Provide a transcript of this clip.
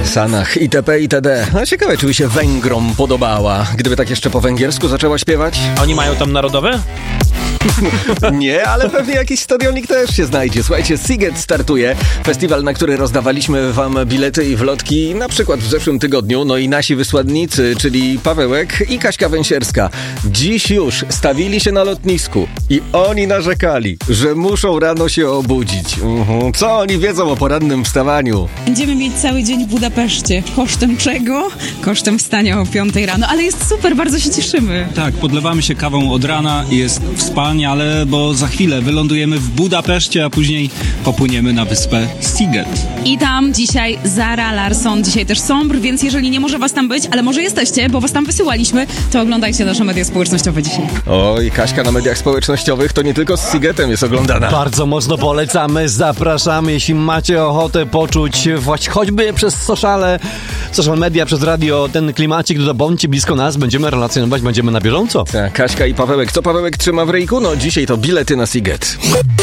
Sanach, itp. itd. No ciekawe, czy by się Węgrom podobała, gdyby tak jeszcze po węgiersku zaczęła śpiewać? Oni mają tam narodowe? Nie, ale pewnie jakiś stadionik też się znajdzie. Słuchajcie, Sziget startuje. Festiwal, na który rozdawaliśmy wam bilety i wlotki, na przykład w zeszłym tygodniu. No i nasi wysłannicy, czyli Pawełek i Kaśka Węsierska, dziś już stawili się na lotnisku i oni narzekali, że muszą rano się obudzić. Co oni wiedzą o porannym wstawaniu? Będziemy mieć cały dzień w Budapeszcie. Kosztem czego? Kosztem wstania o 5 rano. Ale jest super, bardzo się cieszymy. Tak, podlewamy się kawą od rana i jest wspaniale, bo za chwilę wylądujemy w Budapeszcie, a później popłyniemy na wyspę Sziget. I tam dzisiaj Zara Larsson, dzisiaj też Sombr, więc jeżeli nie może was tam być, ale może jesteście, bo was tam wysyłaliśmy, to oglądajcie nasze media społecznościowe dzisiaj. Oj, Kaśka na mediach społecznościowych to nie tylko z Szigetem jest oglądana. Bardzo mocno polecamy, zapraszamy, jeśli macie ochotę poczuć choćby przez social media, przez radio ten klimacik, to bądźcie blisko nas, będziemy relacjonować, będziemy na bieżąco. Kaśka i Pawełek. Co Pawełek trzyma w ryjku? No dzisiaj to bilety na Sziget.